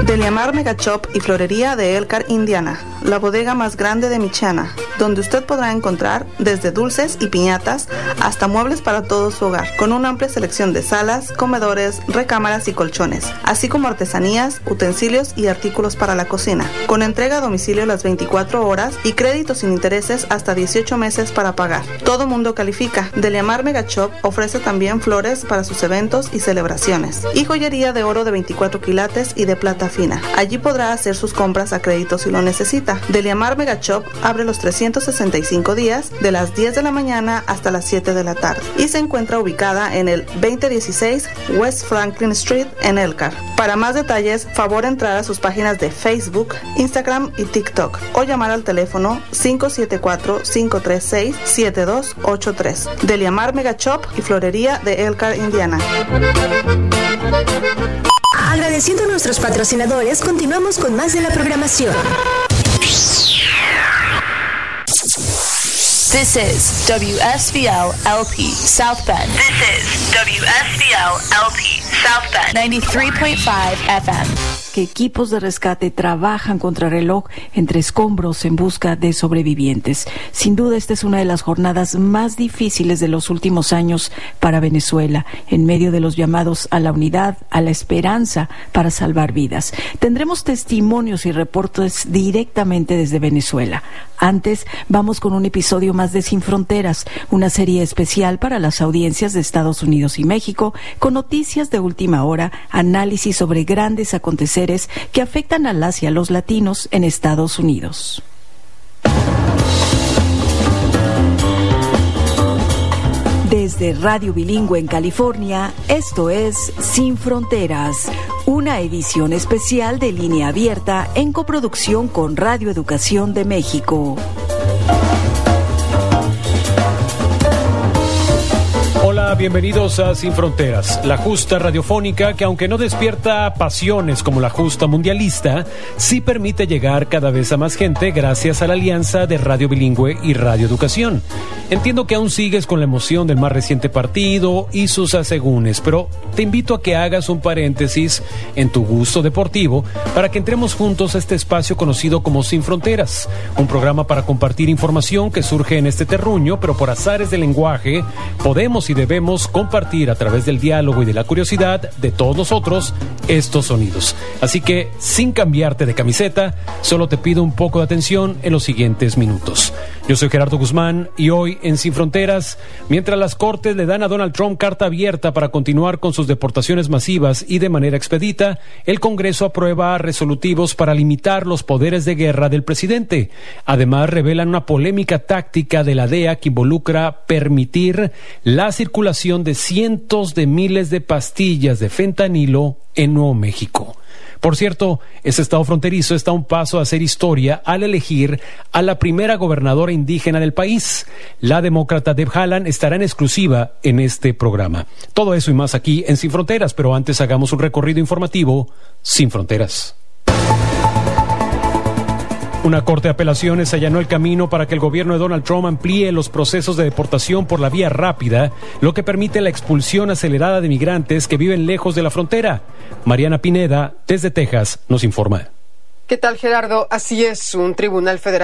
Deliamar Mega Shop y Florería de Elkhart, Indiana, la bodega más grande de Michiana, donde usted podrá encontrar desde dulces y piñatas hasta muebles para todo su hogar, con una amplia selección de salas, comedores, recámaras y colchones, así como artesanías, utensilios y artículos para la cocina, con entrega a domicilio las 24 horas y créditos sin intereses hasta 18 meses para pagar. Todo mundo califica. Deliamar Mega Shop ofrece también flores para sus eventos y celebraciones, y joyería de oro de 24 quilates y de plata fina. Allí podrá hacer sus compras a crédito si lo necesita. Deliamar Mega Shop abre los 365 días de las 10 de la mañana hasta las 7 de la tarde y se encuentra ubicada en el 2016 West Franklin Street en Elkhart. Para más detalles, favor entrar a sus páginas de Facebook, Instagram y TikTok o llamar al teléfono 574-536-7283. Deliamar Mega Shop y Florería de Elkhart, Indiana. Agradeciendo a nuestros patrocinadores, continuamos con más de la programación. This is WSVL LP South Bend. This is WSVL LP South Bend. 93.5 FM. Que equipos de rescate trabajan contra reloj entre escombros en busca de sobrevivientes. Sin duda, esta es una de las jornadas más difíciles de los últimos años para Venezuela, en medio de los llamados a la unidad, a la esperanza para salvar vidas. Tendremos testimonios y reportes directamente desde Venezuela. Antes, vamos con un episodio más de Sin Fronteras, una serie especial para las audiencias de Estados Unidos y México, con noticias de última hora, análisis sobre grandes aconteceres que afectan a las y a los latinos en Estados Unidos. Desde Radio Bilingüe en California, esto es Sin Fronteras, una edición especial de Línea Abierta en coproducción con Radio Educación de México. Hola, bienvenidos a Sin Fronteras, la justa radiofónica que, aunque no despierta pasiones como la justa mundialista, sí permite llegar cada vez a más gente gracias a la alianza de Radio Bilingüe y Radio Educación. Entiendo que aún sigues con la emoción del más reciente partido y sus asegúnes, pero te invito a que hagas un paréntesis en tu gusto deportivo para que entremos juntos a este espacio conocido como Sin Fronteras, un programa para compartir información que surge en este terruño, pero por azares del lenguaje podemos y debemos compartir a través del diálogo y de la curiosidad de todos nosotros estos sonidos. Así que, sin cambiarte de camiseta, solo te pido un poco de atención en los siguientes minutos. Yo soy Gerardo Guzmán y hoy en Sin Fronteras, mientras las Cortes le dan a Donald Trump carta abierta para continuar con sus deportaciones masivas y de manera expedita, el Congreso aprueba resolutivos para limitar los poderes de guerra del presidente. Además, revelan una polémica táctica de la DEA que involucra permitir la circulación de cientos de miles de pastillas de fentanilo en Nuevo México. Por cierto, ese estado fronterizo está a un paso a hacer historia al elegir a la primera gobernadora indígena del país. La demócrata Deb Haaland estará en exclusiva en este programa. Todo eso y más aquí en Sin Fronteras, pero antes hagamos un recorrido informativo Sin Fronteras. Una corte de apelaciones allanó el camino para que el gobierno de Donald Trump amplíe los procesos de deportación por la vía rápida, lo que permite la expulsión acelerada de migrantes que viven lejos de la frontera. Mariana Pineda, desde Texas, nos informa. ¿Qué tal, Gerardo? Así es, un tribunal federal